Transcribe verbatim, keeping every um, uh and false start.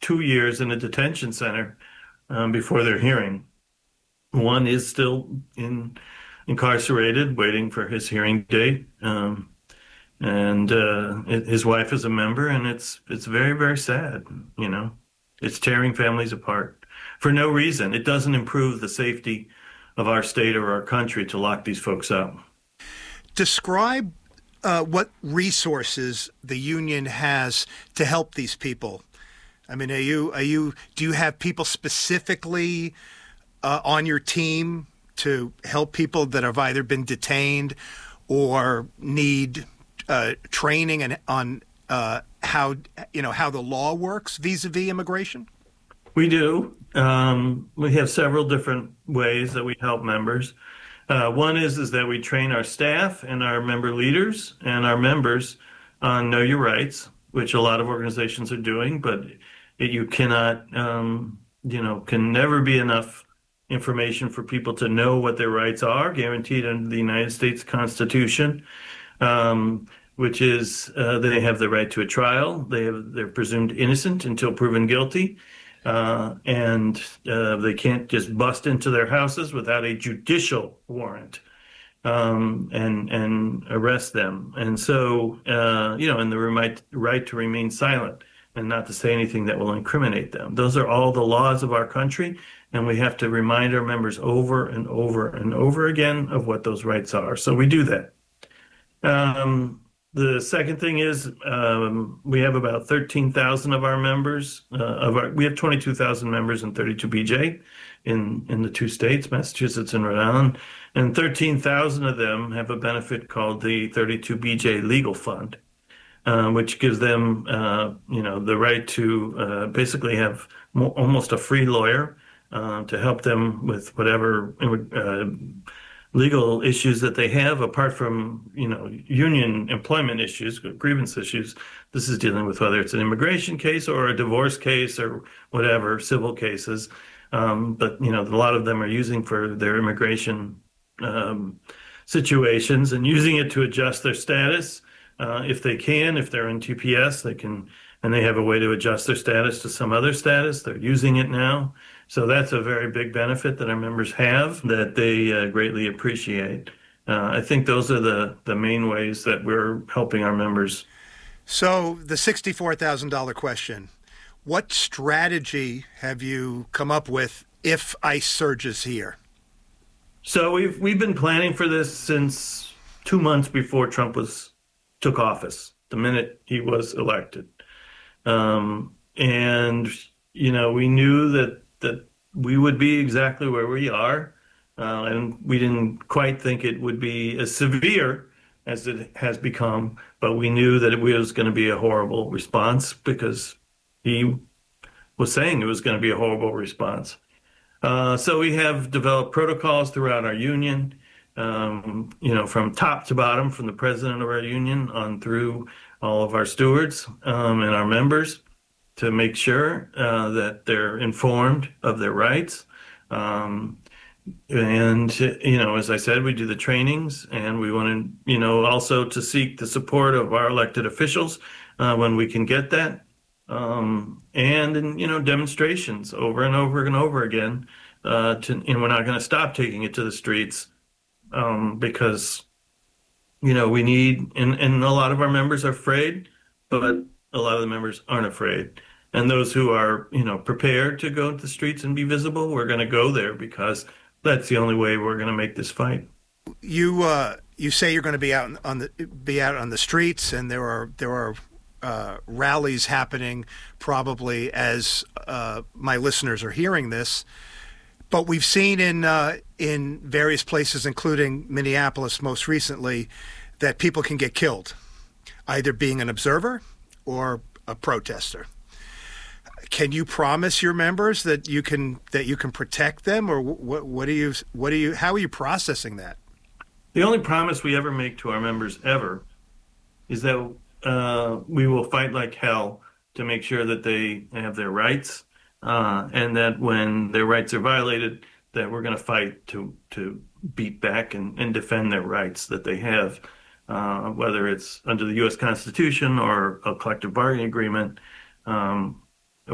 two years in a detention center um, before their hearing. One is still in incarcerated, waiting for his hearing date. Um, and uh, his wife is a member, and it's it's very, very sad. You know, it's tearing families apart for no reason. It doesn't improve the safety of our state or our country to lock these folks up. Describe uh, what resources the union has to help these people. I mean, are you are you do you have people specifically uh, on your team to help people that have either been detained or need uh, training and on uh, how you know how the law works vis-a-vis immigration? We do. Um, we have several different ways that we help members. Uh, one is is that we train our staff and our member leaders and our members on Know Your Rights, which a lot of organizations are doing, but it, you cannot, um, you know, can never be enough information for people to know what their rights are, guaranteed under the United States Constitution, um, which is uh, they have the right to a trial. They have, they're presumed innocent until proven guilty. Uh, and uh, they can't just bust into their houses without a judicial warrant um, and and arrest them. And so, uh, you know, and the right, right to remain silent and not to say anything that will incriminate them. Those are all the laws of our country, and we have to remind our members over and over and over again of what those rights are. So we do that. Um, The second thing is um, we have about thirteen thousand of our members. Uh, of our, we have twenty-two thousand members in thirty-two B J in, in the two states, Massachusetts and Rhode Island. And thirteen thousand of them have a benefit called the thirty-two B J Legal Fund, uh, which gives them, uh, you know, the right to uh, basically have mo- almost a free lawyer uh, to help them with whatever uh, legal issues that they have, apart from, you know, union employment issues, grievance issues. This is dealing with whether it's an immigration case or a divorce case or whatever, civil cases. Um, but, you know, a lot of them are using for their immigration um, situations and using it to adjust their status. Uh, if they can, if they're in T P S, they can, and they have a way to adjust their status to some other status. They're using it now. So that's a very big benefit that our members have that they uh, greatly appreciate. Uh, I think those are the, the main ways that we're helping our members. So the sixty-four thousand dollars question, what strategy have you come up with if ICE surges here? So we've we've been planning for this since two months before Trump was took office, the minute he was elected. Um, and, you know, we knew that that we would be exactly where we are, uh, and we didn't quite think it would be as severe as it has become, but we knew that it was going to be a horrible response because he was saying it was going to be a horrible response. Uh, so we have developed protocols throughout our union, um, you know, from top to bottom, from the president of our union on through all of our stewards um, and our members, to make sure uh, that they're informed of their rights. Um, and, you know, as I said, we do the trainings, and we want to, you know, also to seek the support of our elected officials uh, when we can get that. Um, and, in, you know, demonstrations over and over and over again. Uh, to, and we're not going to stop taking it to the streets um, because, you know, we need, and, and a lot of our members are afraid, but a lot of the members aren't afraid. And those who are, you know, prepared to go to the streets and be visible, we're going to go there because that's the only way we're going to make this fight. You uh, you say you're going to be out on the be out on the streets, and there are there are uh, rallies happening probably as uh, my listeners are hearing this. But we've seen in uh, in various places, including Minneapolis most recently, that people can get killed, either being an observer or a protester. Can you promise your members that you can that you can protect them, or what? What do you? What do you? How are you processing that? The only promise we ever make to our members ever is that uh, we will fight like hell to make sure that they have their rights, uh, and that when their rights are violated, that we're going to fight to to beat back and, and defend their rights that they have, uh, whether it's under the U S Constitution or a collective bargaining agreement. Um,